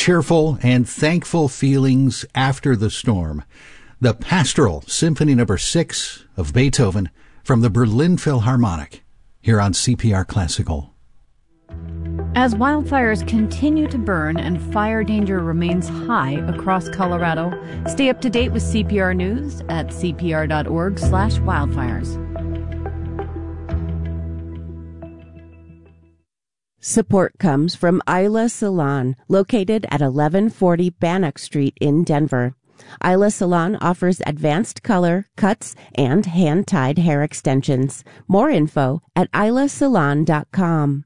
cheerful and thankful feelings after the storm. The Pastoral Symphony No. 6 of Beethoven from the Berlin Philharmonic, here on CPR Classical. As wildfires continue to burn and fire danger remains high across Colorado, stay up to date with CPR News at cpr.org/wildfires. Support comes from Isla Salon, located at 1140 Bannock Street in Denver. Isla Salon offers advanced color, cuts, and hand-tied hair extensions. More info at islasalon.com.